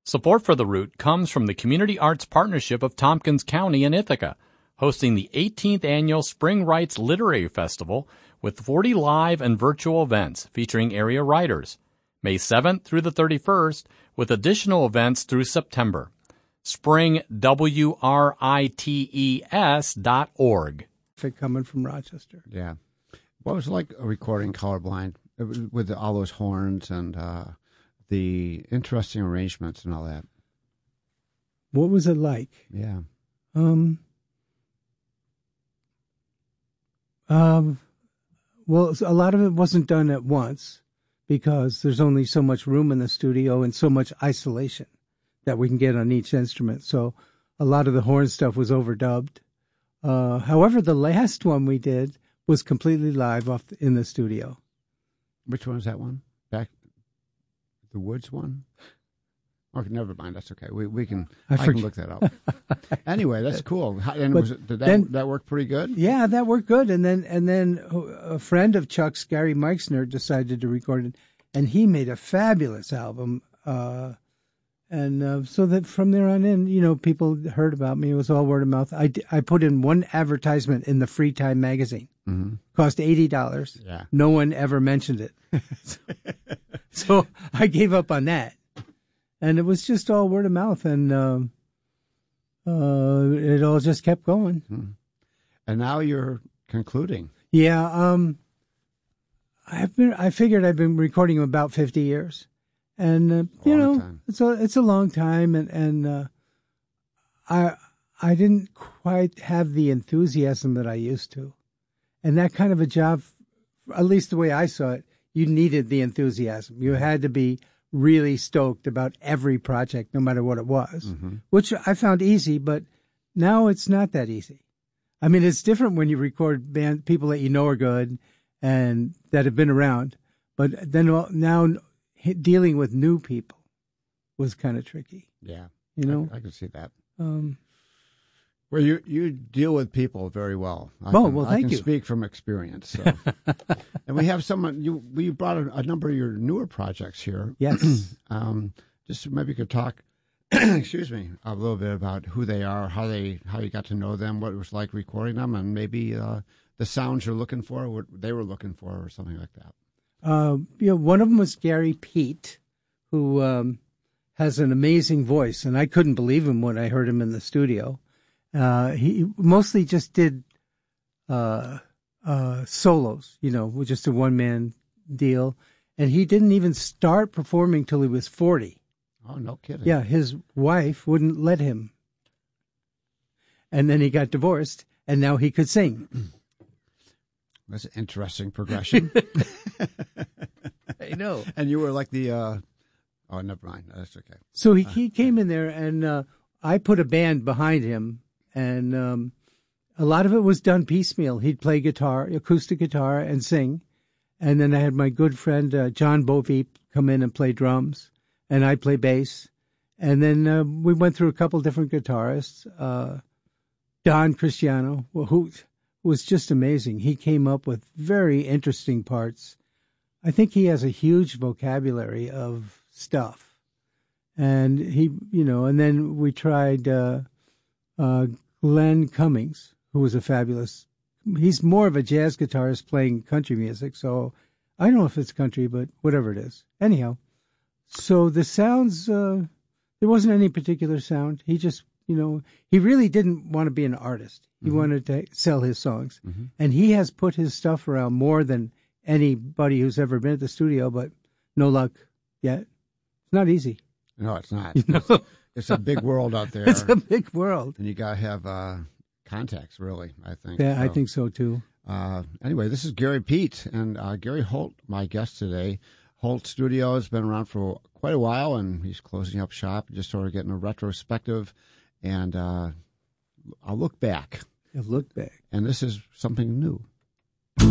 Support for The Root comes from the Community Arts Partnership of Tompkins County and Ithaca, hosting the 18th Annual Spring Writes Literary Festival with 40 live and virtual events featuring area writers, May 7th through the 31st, with additional events through September. SpringWrites.org. Coming from Rochester. Yeah. What was it like recording Colorblind with all those horns and the interesting arrangements and all that? What was it like? Yeah. Well, a lot of it wasn't done at once because there's only so much room in the studio and so much isolation that we can get on each instrument. So a lot of the horn stuff was overdubbed. However, the last one we did was completely live in the studio. Which one is that one? Back the Woods one? Okay, never mind. That's okay. I can look that up. Anyway, that's cool. And did that work pretty good? Yeah, that worked good. And then a friend of Chuck's, Gary Meixner, decided to record it, and he made a fabulous album. So that from there on in, people heard about me. It was all word of mouth. I put in one advertisement in the Free Time magazine. Mm-hmm. Cost $80. Yeah. No one ever mentioned it. So I gave up on that. And it was just all word of mouth, and it all just kept going. Mm-hmm. And now you're concluding. Yeah. I figured I've been recording about 50 years. And it's a long time, and I didn't quite have the enthusiasm that I used to, and that kind of a job, at least the way I saw it, you needed the enthusiasm. You had to be really stoked about every project, no matter what it was, mm-hmm. which I found easy, but now it's not that easy. I mean, it's different when you record people that you know are good and that have been around, but then now dealing with new people was kind of tricky. Yeah. I can see that. Well, you deal with people very well. Thank you. I can speak from experience. So. And we have we brought a number of your newer projects here. Yes. Just maybe you could talk, excuse me, a little bit about who they are, how you got to know them, what it was like recording them, and maybe the sounds you're looking for, what they were looking for, or something like that. One of them was Gary Peet, who has an amazing voice, and I couldn't believe him when I heard him in the studio. He mostly just did solos, with just a one-man deal, and he didn't even start performing till he was 40. Oh, no kidding. Yeah, his wife wouldn't let him. And then he got divorced, and now he could sing. That's an interesting progression. I know. And you were like the, never mind. That's okay. So he came in there, and I put a band behind him, and a lot of it was done piecemeal. He'd play guitar, acoustic guitar, and sing. And then I had my good friend John Boveep come in and play drums, and I'd play bass. And then we went through a couple different guitarists. Don Cristiano, who was just amazing. He came up with very interesting parts. I think he has a huge vocabulary of stuff. And and then we tried Glenn Cummings, who was a fabulous, he's more of a jazz guitarist playing country music. So I don't know if it's country, but whatever it is. Anyhow, so the sounds, there wasn't any particular sound. He just, he really didn't want to be an artist. He mm-hmm. wanted to sell his songs. Mm-hmm. And he has put his stuff around more than anybody who's ever been at the studio, but no luck yet. It's not easy. No, it's not. It's a big world out there. It's a big world. And you got to have contacts, really, I think. Yeah, I think so, too. Anyway, this is Gary Peet, and Gary Holt, my guest today. Holt Studio has been around for quite a while, and he's closing up shop, just sort of getting a retrospective, and I'll look back. Look back. And this is something new.